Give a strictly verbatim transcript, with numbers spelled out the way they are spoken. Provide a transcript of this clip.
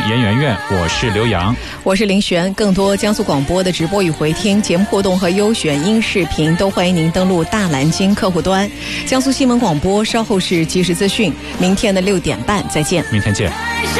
严媛媛，我是刘洋， 我是林璇。更多江苏广播的直播与回听、节目互动和优选音视频，都欢迎您登录大蓝鲸客户端。江苏新闻广播稍后是即时资讯，明天的六点半再见。 明天见。